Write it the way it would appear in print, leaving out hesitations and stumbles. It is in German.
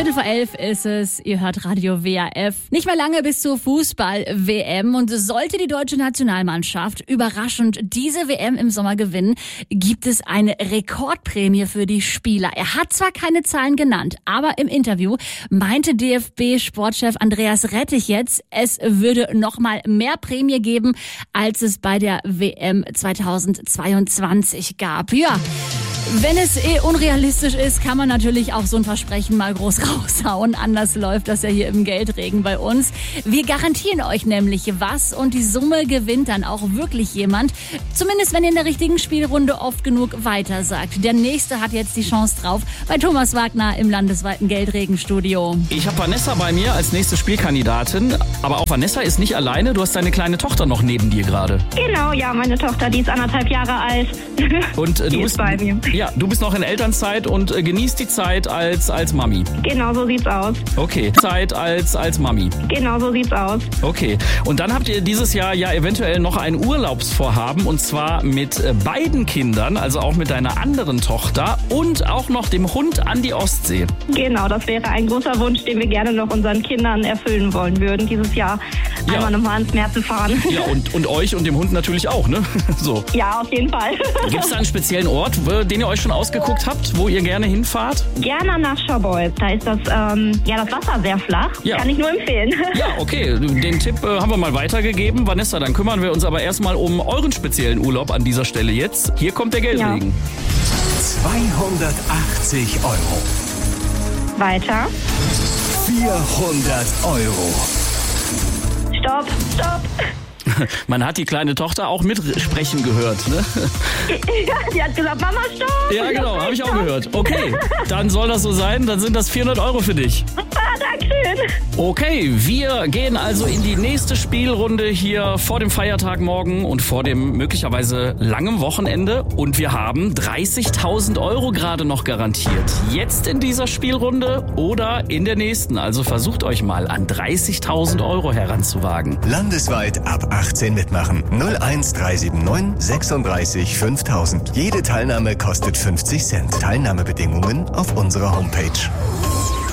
10:45 ist es, ihr hört Radio WRF. Nicht mehr lange bis zur Fußball-WM und sollte die deutsche Nationalmannschaft überraschend diese WM im Sommer gewinnen, gibt es eine Rekordprämie für die Spieler. Er hat zwar keine Zahlen genannt, aber im Interview meinte DFB-Sportchef Andreas Rettich jetzt, es würde noch mal mehr Prämie geben, als es bei der WM 2022 gab. Ja. Wenn es unrealistisch ist, kann man natürlich auch so ein Versprechen mal groß raushauen. Anders läuft das ja hier im Geldregen bei uns. Wir garantieren euch nämlich was und die Summe gewinnt dann auch wirklich jemand. Zumindest wenn ihr in der richtigen Spielrunde oft genug weitersagt. Der Nächste hat jetzt die Chance drauf bei Thomas Wagner im landesweiten Geldregenstudio. Ich habe Vanessa bei mir als nächste Spielkandidatin. Aber auch Vanessa ist nicht alleine. Du hast deine kleine Tochter noch neben dir gerade. Genau, ja, meine Tochter, die ist 1,5 Jahre alt. Und die ist bei mir. Ja, du bist noch in Elternzeit und genießt die Zeit als Mami. Genau, so sieht's aus. Okay, Zeit als Mami. Genau, so sieht's aus. Okay, und dann habt ihr dieses Jahr ja eventuell noch ein Urlaubsvorhaben und zwar mit beiden Kindern, also auch mit deiner anderen Tochter und auch noch dem Hund an die Ostsee. Genau, das wäre ein großer Wunsch, den wir gerne noch unseren Kindern erfüllen wollen würden, dieses Jahr einmal nochmal ans Meer zu fahren. Ja, und euch und dem Hund natürlich auch, ne? So. Ja, auf jeden Fall. Gibt es da einen speziellen Ort, den ihr euch schon ausgeguckt habt, wo ihr gerne hinfahrt? Gerne nach Schaubeutz. Da ist das Wasser sehr flach. Ja. Kann ich nur empfehlen. Ja, okay. Den Tipp haben wir mal weitergegeben. Vanessa, dann kümmern wir uns aber erstmal um euren speziellen Urlaub an dieser Stelle jetzt. Hier kommt der Geldregen. Ja. 280 €. Weiter. 400 €. Stopp. Man hat die kleine Tochter auch mitsprechen gehört, ne? Ja, die hat gesagt, Mama, stopp! Ja, genau, habe ich auch gehört. Okay, dann soll das so sein, dann sind das 400 € für dich. Super, Dankeschön. Okay, wir gehen also in die nächste Spielrunde hier vor dem Feiertag morgen und vor dem möglicherweise langen Wochenende. Und wir haben 30.000 € gerade noch garantiert. Jetzt in dieser Spielrunde oder in der nächsten. Also versucht euch mal an 30.000 € heranzuwagen. Landesweit ab 18 mitmachen. 01379 36 5000. Jede Teilnahme kostet 50 Cent. Teilnahmebedingungen auf unserer Homepage.